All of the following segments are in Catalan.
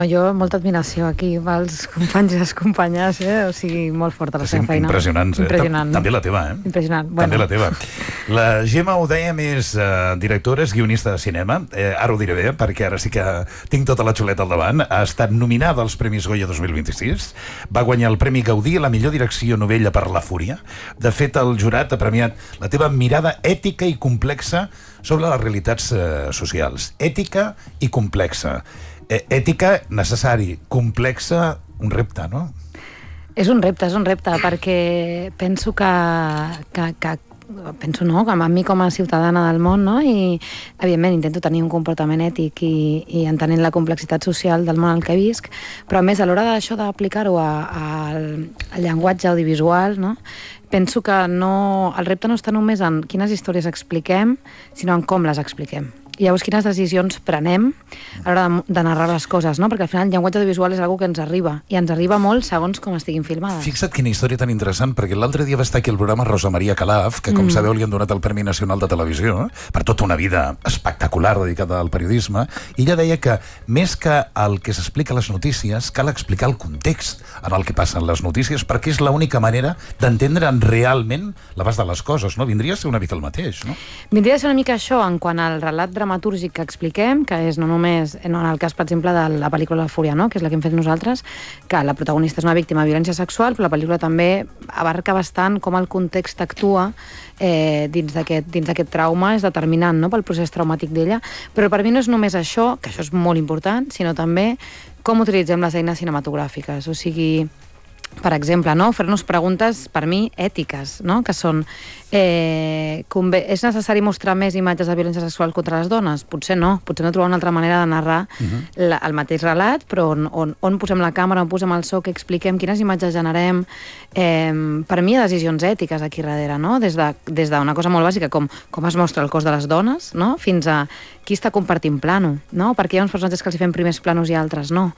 Jo, molta admiració aquí pels companys i les companyes, o sigui, molt forta la seva feina. Impressionants, Impressionant. També la teva, Impressionant. També la teva. La Gemma, ho dèiem, és directora, és guionista de cinema. Ara ho diré bé, perquè ara sí que tinc tota la xuleta al davant. Ha estat nominada als Premis Goya 2026. Va guanyar el Premi Gaudí a la millor direcció novella per La Fúria. De fet, el jurat ha premiat la teva mirada ètica i complexa sobre les realitats socials. Ètica i complexa. Ètica, necessari, complexa, un repte, no? És un repte, perquè penso que a mi com a ciutadana del món, no? I evidentment intento tenir un comportament ètic i entenent la complexitat social del món en què visc, però a més a l'hora d'això d'aplicar-ho al llenguatge audiovisual, no? Penso que el repte no està només en quines històries expliquem, sinó en com les expliquem. I llavors quines decisions prenem a l'hora de narrar les coses, no? Perquè al final el llenguatge audiovisual és una cosa que ens arriba, i ens arriba molt segons com estiguin filmades. Fixa't quina història tan interessant, perquè l'altre dia va estar aquí al programa Rosa Maria Calaf, que com sabeu li han donat el Premi Nacional de Televisió, per tota una vida espectacular dedicada al periodisme, i ella deia que més que el que s'explica a les notícies, cal explicar el context en el que passen les notícies, perquè és l'única manera d'entendre realment l'abast de les coses, no? Vindria a ser una mica el mateix, no? Vindria a ser una mica això en quant al relat dramatúrgic que expliquem, que és no només en el cas, per exemple, de la pel·lícula La Fúria, no? Que és la que hem fet nosaltres, que la protagonista és una víctima de violència sexual, però la pel·lícula també abarca bastant com el context actua dins d'aquest trauma, és determinant, no? Pel procés traumàtic d'ella, però per mi no és només això, que això és molt important, sinó també com utilitzem les eines cinematogràfiques, o sigui, per exemple, no? Fer-nos preguntes, per mi, ètiques, no? Que són, és necessari mostrar més imatges de violència sexual contra les dones? Potser no trobar una altra manera de narrar el mateix relat, però on posem la càmera, on posem el so, que expliquem, quines imatges generem. Per mi hi ha decisions ètiques aquí darrere, no? Des d'una cosa molt bàsica, com es mostra el cos de les dones, no? Fins a qui està compartint plano, no? Perquè hi ha uns personatges que els hi fem primers planos i altres no?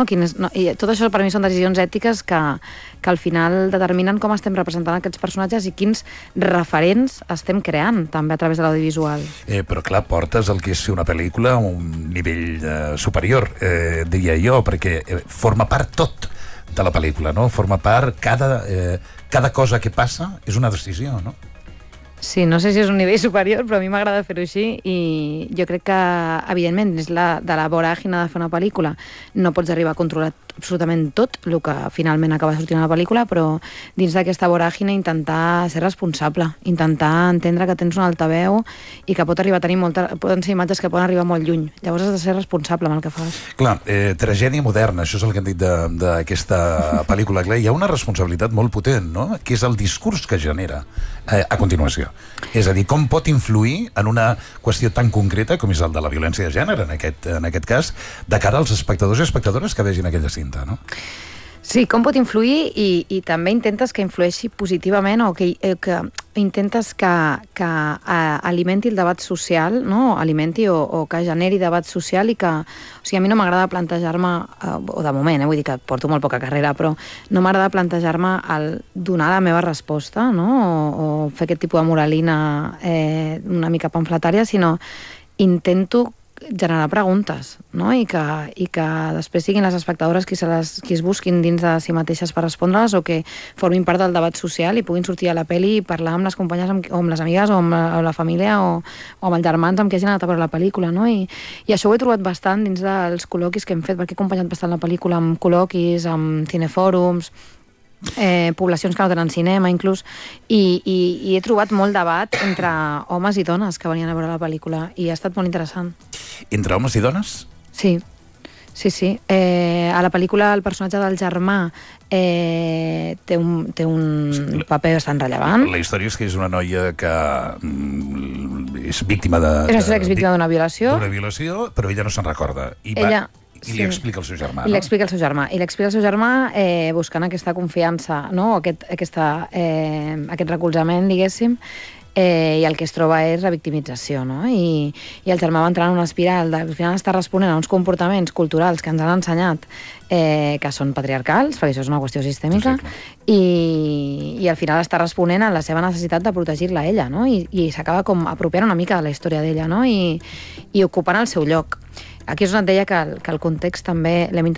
I tot això per mi són decisions ètiques que al final determinen com estem representant aquests personatges i quins referents estem creant també a través de l'audiovisual. Però clar, portes el que és fer una pel·lícula a un nivell superior, diria jo, perquè forma part tot de la pel·lícula, no? Forma part, cada cosa que passa és una decisió, no? Sí, no sé si és un nivell superior, però a mi m'agrada fer-ho així i jo crec que, evidentment, de la voràgine de fer una pel·lícula no pots arribar a controlar absolutament tot el que finalment acaba sortint a la pel·lícula, però dins d'aquesta voràgine intentar ser responsable, intentar entendre que tens un altaveu i que pot arribar a tenir poden ser imatges que poden arribar molt lluny. Llavors has de ser responsable amb el que fas. Clar, tragèdia moderna, això és el que han dit d'aquesta pel·lícula. Clar, hi ha una responsabilitat molt potent, no? Que és el discurs que genera a continuació. És a dir, com pot influir en una qüestió tan concreta com és el de la violència de gènere, en aquest cas, de cara als espectadors i espectadores que vegin aquella cinta, no? Sí, com pot influir i també intentes que influeixi positivament o que intentes que alimenti el debat social, no? Alimenti o que generi debat social i que... O sigui, a mi no m'agrada plantejar-me, o de moment, vull dir que porto molt poca carrera, però no m'agrada plantejar-me el donar la meva resposta, no? O fer aquest tipus de moralina una mica pamfletària, sinó intento generar preguntes, no? I que després siguin les espectadores qui es busquin dins de si mateixes per respondre-les o que formin part del debat social i puguin sortir a la pel·li i parlar amb les companyes o amb les amigues o amb la família o amb els germans amb qui hagin anat a veure la pel·lícula, no? I això ho he trobat bastant dins dels col·loquis que hem fet, perquè he acompanyat bastant la pel·lícula amb col·loquis, amb cinefòrums, poblacions que no tenen cinema inclús, i he trobat molt debat entre homes i dones que venien a veure la pel·lícula i ha estat molt interessant. Entre homes i dones? Sí. A la pel·lícula el personatge del germà té un paper bastant rellevant. La història és que és una noia que és víctima de... És una exvíctima d'una violació. D'una violació, però ella no se'n recorda. I li explica al seu germà, no? I li explica al seu germà buscant aquesta confiança, no? Aquest recolzament, diguéssim, i el que es troba és revictimització, no? I el germà va entrar en una espiral al final està responent a uns comportaments culturals que ens han ensenyat que són patriarcals, perquè això és una qüestió sistèmica, i al final està responent a la seva necessitat de protegir-la ella, no? I s'acaba com apropiant una mica de la història d'ella, no? I ocupant el seu lloc. aquí és on et deia que el context també l'hem